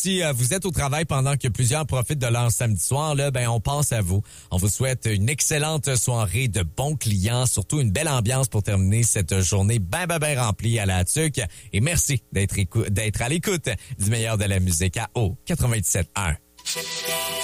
si vous êtes au travail pendant que plusieurs profitent de leur samedi soir, là, ben on pense à vous. On vous souhaite une excellente soirée, de bons clients, surtout une belle ambiance pour terminer cette journée ben remplie à la TUC. Et merci d'être à l'écoute du meilleur de la musique à O 97.1.